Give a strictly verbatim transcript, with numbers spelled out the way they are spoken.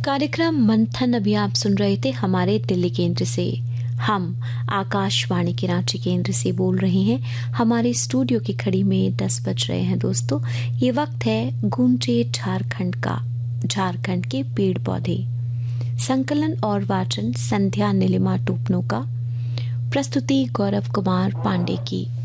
कार्यक्रम मंथन अभी आप सुन रहे थे हमारे दिल्ली केंद्र से। हम आकाशवाणी के रांची केंद्र से बोल रहे हैं। हमारे स्टूडियो की घड़ी में दस बज रहे हैं दोस्तों। ये वक्त है गूंजे झारखंड का, झारखंड के पेड़ पौधे। संकलन और वाचन संध्या नीलिमा टोपनो का, प्रस्तुति गौरव कुमार पांडे की।